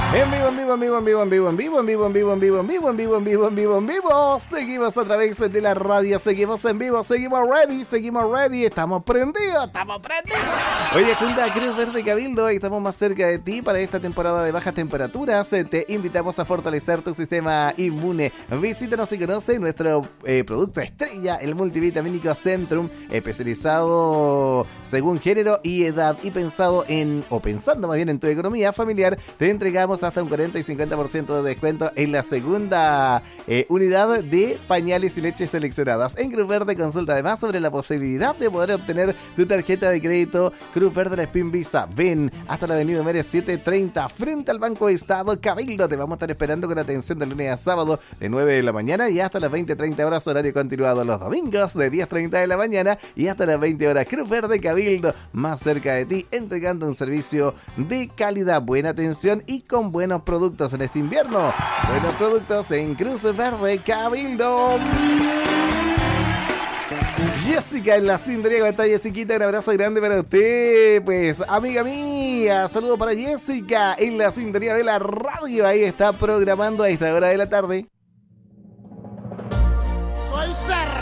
En vivo, en vivo, en vivo, en vivo, en vivo, en vivo, en vivo, en vivo, en vivo, en vivo, en vivo, en vivo, en vivo, en vivo. Seguimos a través de la radio, seguimos en vivo, seguimos ready, estamos prendidos. Oye, junto a Cruz Verde Cabildo, estamos más cerca de ti para esta temporada de bajas temperaturas. Te invitamos a fortalecer tu sistema inmune. Visítanos y conoce nuestro producto estrella, el multivitamínico Centrum, especializado según género y edad y pensando más bien en tu economía familiar. Te entregamos hasta un 40 y 50% de descuento en la segunda unidad de pañales y leches seleccionadas. En Cruz Verde consulta además sobre la posibilidad de poder obtener tu tarjeta de crédito Cruz Verde la Spin Visa. Ven hasta la avenida Mérez 730 frente al Banco de Estado Cabildo. Te vamos a estar esperando con atención de lunes a sábado de 9 de la mañana y hasta las 20:30 horas, horario continuado los domingos de 10:30 de la mañana y hasta las 20 horas. Cruz Verde Cabildo, más cerca de ti, entregando un servicio de calidad, buena atención y con buenos productos en este invierno. Buenos productos en Cruz Verde Cabildo. Jessica en la sintonía, ¿cómo está Jessiquita? Un abrazo grande para usted. Pues, amiga mía, saludo para Jessica en la sintonía de la radio. Ahí está programando a esta hora de la tarde. Soy cerrado.